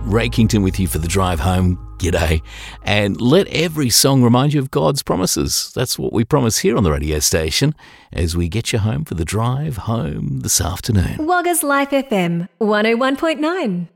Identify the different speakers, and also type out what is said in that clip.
Speaker 1: Ray Kington with you for the drive home. G'day. And let every song remind you of God's promises. That's what we promise here on the radio station as we get you home for the drive home this afternoon.
Speaker 2: Wagga's Life FM 101.9.